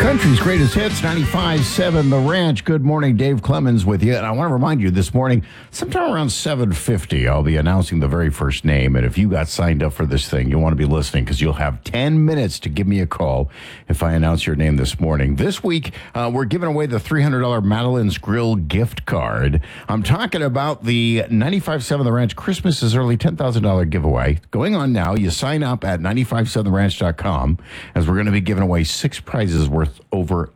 Country's greatest hits, 95.7 The Ranch. Good morning, Dave Clemens with you. And I want to remind you this morning, sometime around 7:50, I'll be announcing the very first name. And if you got signed up for this thing, you'll want to be listening because you'll have 10 minutes to give me a call if I announce your name this morning. This week, we're giving away the $300 Madeline's Grill gift card. I'm talking about the 95.7 The Ranch Christmas is Early $10,000 giveaway. Going on now, you sign up at 957theranch.com as we're going to be giving away 6 prizes worth over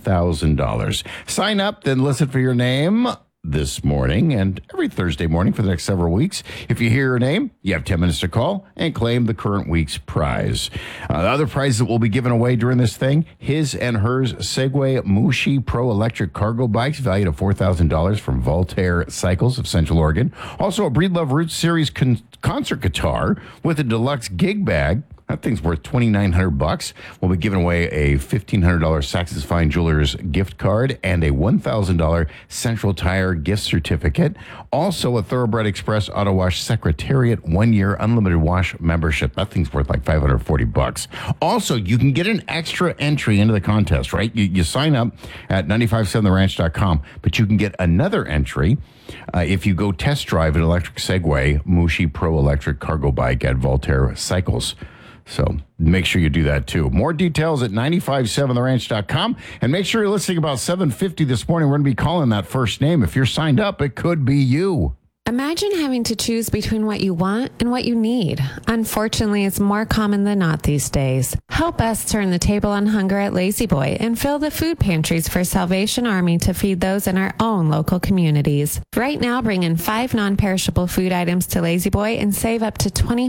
$10,000. Sign up, then listen for your name this morning and every Thursday morning for the next several weeks. If you hear your name, you have 10 minutes to call and claim the current week's prize. The other prize that we'll be giving away during this thing, his and hers Segway Mushi Pro electric cargo bikes valued at $4,000 from Voltaire Cycles of Central Oregon. Also a Breedlove Roots Series concert guitar with a deluxe gig bag. That thing's worth $2,900. We'll be giving away a $1,500 Sax's Fine Jewelers gift card and a $1,000 Central Tire gift certificate. Also, a Thoroughbred Express Auto Wash Secretariat 1-year unlimited wash membership. That thing's worth like $540. Also, you can get an extra entry into the contest, right? You sign up at 957theranch.com, but you can get another entry if you go test drive an electric Segway Mushi Pro electric cargo bike at Voltaire Cycles. So make sure you do that, too. More details at 957theranch.com. And make sure you're listening about 7:50 this morning. We're going to be calling that first name. If you're signed up, it could be you. Imagine having to choose between what you want and what you need. Unfortunately, it's more common than not these days. Help us turn the table on hunger at Lazy Boy and fill the food pantries for Salvation Army to feed those in our own local communities. Right now, bring in 5 non-perishable food items to Lazy Boy and save up to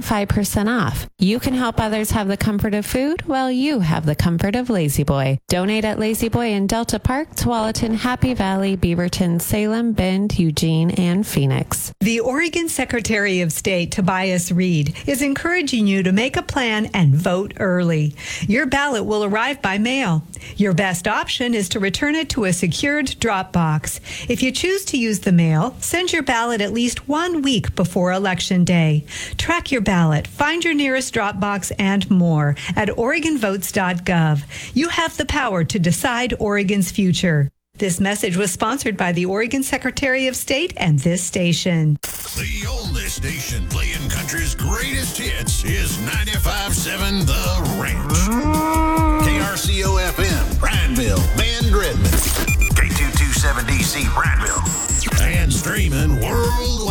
25% off. You can help others have the comfort of food while you have the comfort of Lazy Boy. Donate at Lazy Boy in Delta Park, Tualatin, Happy Valley, Beaverton, Salem, Bend, Eugene, and Phoenix. The Oregon Secretary of State, Tobias Reed, is encouraging you to make a plan and vote early. Your ballot will arrive by mail. Your best option is to return it to a secured drop box. If you choose to use the mail, send your ballot at least 1 week before Election Day. Track your ballot, find your nearest drop box, and more at OregonVotes.gov. You have the power to decide Oregon's future. This message was sponsored by the Oregon Secretary of State and this station. The oldest station playing country's greatest hits is 95.7 The Ranch. KRCO-FM, Prattville, Van Redmond. K227DC, Prattville. And streaming worldwide.